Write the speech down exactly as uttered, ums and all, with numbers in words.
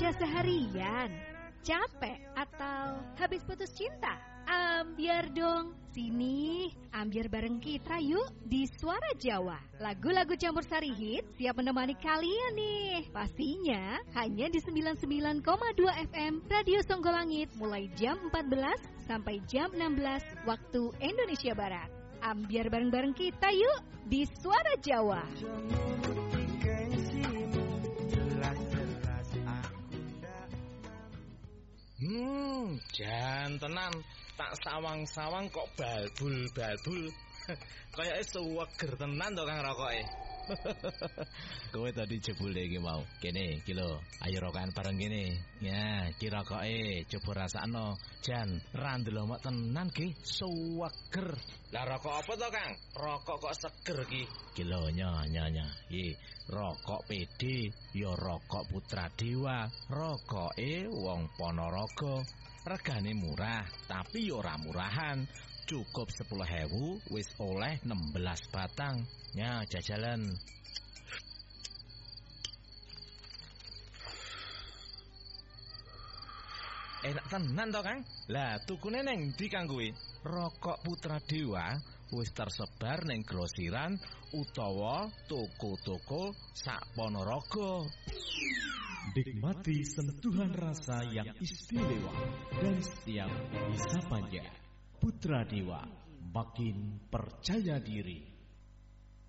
kerja seharian? Capek atau habis putus cinta? Ambiar dong. Sini, ambiar bareng kita yuk di Suara Jawa. Lagu-lagu campur sari hit siap menemani kalian nih. Pastinya hanya di sembilan puluh sembilan koma dua F M Radio Songgolangit mulai jam empat belas sampai jam enam belas waktu Indonesia Barat. Ambiar bareng-bareng kita yuk di Suara Jawa. Hmm, jan tenan, tak sawang-sawang kok balbul-balbul. Kayake suweger tenan to Kang rokoke. Kowe tadi jebule iki mau. Kene iki lho, ayo rokokan bareng kene. Ya, ki rokoke coba rasakno. Jan, ra ndelok tenan ki suweger. Lah rokok apa to Kang? Rokok kok seger ki? Ki lho nyonya nya. Iki rokok P D, ya rokok Putra Dewa. Rokoke wong Ponorogo. Regane murah, tapi ya ora murahan. Cukup sepuluh ribu wis oleh enam belas batang. Ya, jajalan. Enak tenan to Kang? Lah tukune neng ndi Kang kuwi? Rokok Putra Dewa wis tersebar ning grosiran utawa toko-toko sak Ponorogo. Nikmati sentuhan rasa yang istimewa dan siap disapanya. Putra Dewa, makin percaya diri.